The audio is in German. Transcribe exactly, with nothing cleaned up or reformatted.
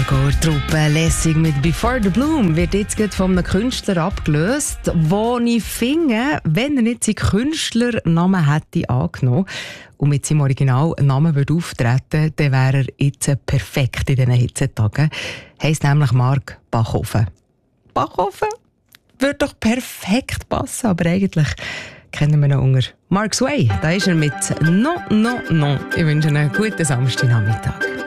Thurgauer Truppe lässig mit «Before the Bloom» wird jetzt gerade von einem Künstler abgelöst, wo ich finde, wenn er nicht seinen Künstlernamen hätte angenommen und mit seinem Originalnamen würde auftreten, dann wäre er jetzt perfekt in diesen Hitzetagen. Heisst nämlich Marc Bachhofen. Bachhofen würde doch perfekt passen, aber eigentlich kennen wir ihn unter Mark Sway. Da ist er mit «Non, non, non». Ich wünsche einen guten Samstagnachmittag.